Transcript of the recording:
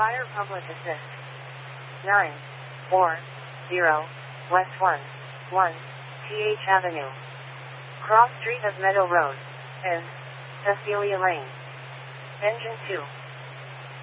Fire Public Assist. 940 West 1 TH Avenue. Cross Street of Meadow Road. N. Cecilia Lane. Engine 2.